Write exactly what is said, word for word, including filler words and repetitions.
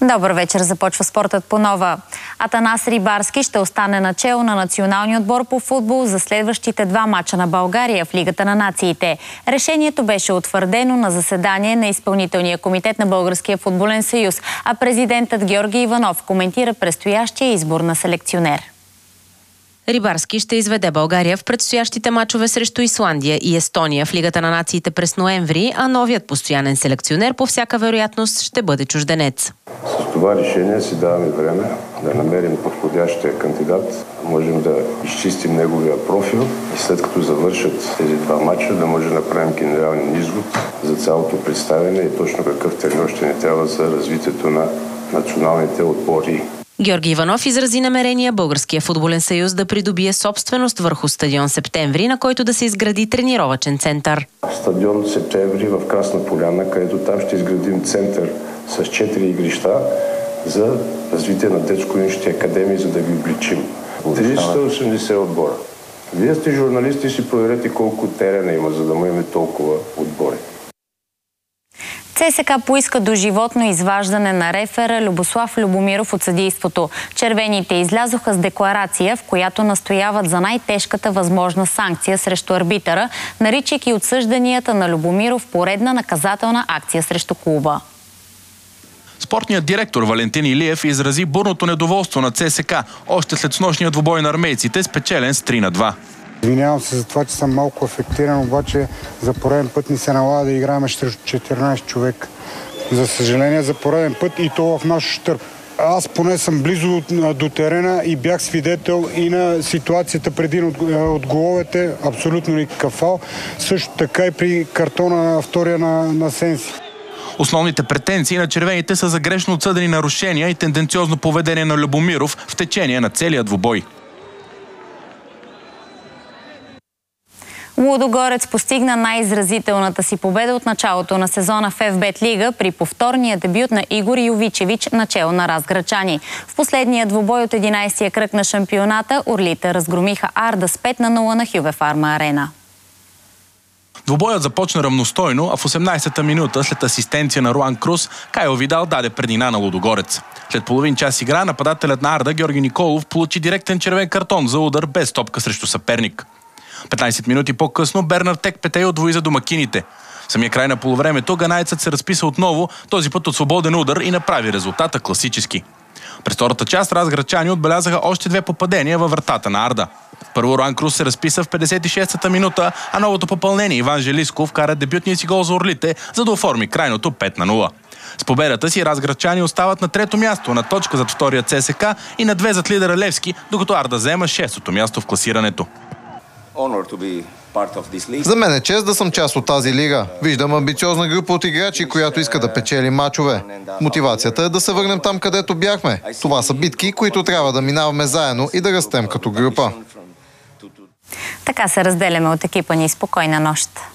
Добър вечер, започва спортът по нова. Атанас Рибарски ще остане начело на националния отбор по футбол за следващите два мача на България в Лигата на нациите. Решението беше утвърдено на заседание на изпълнителния комитет на Българския футболен съюз, а президентът Георги Иванов коментира предстоящия избор на селекционер. Рибарски ще изведе България в предстоящите мачове срещу Исландия и Естония в Лигата на нациите през ноември, а новият постоянен селекционер по всяка вероятност ще бъде чужденец. С това решение си даваме време да намерим подходящия кандидат, можем да изчистим неговия профил и след като завършат тези два мача да може да направим генерален извод за цялото представяне и точно какъв треньор ще ни трябва за развитието на националните отбори. Георги Иванов изрази намерение Българския футболен съюз да придобие собственост върху стадион Септември, на който да се изгради тренировъчен център. Стадион Септември в Красна поляна, където там ще изградим център с четири игрища за развитие на детско-юношески академии, за да ги обличим. триста и осемдесет отбора. Вие сте журналисти и си проверете колко терена има, за да имаме толкова отбори. ЦСКА поиска доживотно изваждане на рефера Любослав Любомиров от съдийството. Червените излязоха с декларация, в която настояват за най-тежката възможна санкция срещу арбитъра, наричайки отсъжданията на Любомиров поредна наказателна акция срещу клуба. Спортният директор Валентин Илиев изрази бурното недоволство на ЦСКА още след снощния двубой на армейците, спечелен с три на два. Извинявам се за това, че съм малко афектиран, обаче за пореден път ни се налага да играем срещу четиринайсет човек. За съжаление, за пореден път и то в наш щърб. Аз поне съм близо до терена и бях свидетел и на ситуацията преди от, от головете, абсолютно никакъв фал. Също така и при картона на втория на, на Сенси. Основните претенции на червените са за грешно отсъдени нарушения и тенденциозно поведение на Любомиров в течение на целия двубой. Лудогорец постигна най-изразителната си победа от началото на сезона в Еф Бет Лига при повторния дебют на Игор Йовичевич начело на Разграчани. В последния двубой от единайсетия кръг на шампионата орлите разгромиха Арда с пет на нула на Хюве Фарма Арена. Двубоят започна равностойно, а в осемнайсета минута след асистенция на Руан Крус, Кайо Видал даде преднина на Лудогорец. След половин час игра нападателят на Арда Георги Николов получи директен червен картон за удар без топка срещу съперник. петнайсет минути по-късно Бернар Текпетей отвои за домакините. В самия край на полувремето ганайцът се разписа отново, този път от свободен удар и направи резултата класически. През втората част разграчани отбелязаха още две попадения във вратата на Арда. Първо Руан Крус се разписа в петдесет и шестата минута, а новото попълнение Иван Желисков вкара дебютния си гол за орлите, за да оформи крайното пет на нула. С победата си разграчани остават на трето място, на точка зад втория ЦСКА и на две зад лидера Левски, докато Арда взема шестото място в класирането. За мен е чест да съм част от тази лига. Виждам амбициозна група от играчи, която иска да печели мачове. Мотивацията е да се върнем там, където бяхме. Това са битки, които трябва да минаваме заедно и да растем като група. Така се разделяме от екипа ни. Спокойна нощ.